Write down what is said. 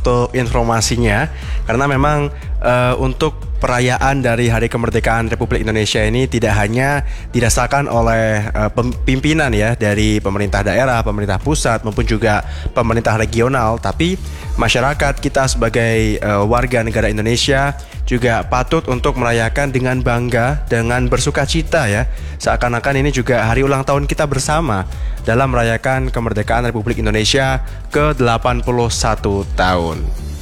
untuk informasinya, karena memang untuk perayaan dari Hari Kemerdekaan Republik Indonesia ini tidak hanya dirasakan oleh pimpinan ya dari pemerintah daerah, pemerintah pusat maupun juga pemerintah regional, tapi masyarakat kita sebagai warga negara Indonesia juga patut untuk merayakan dengan bangga, dengan bersukacita ya. Seakan-akan ini juga hari ulang tahun kita bersama dalam merayakan kemerdekaan Republik Indonesia ke-81 tahun.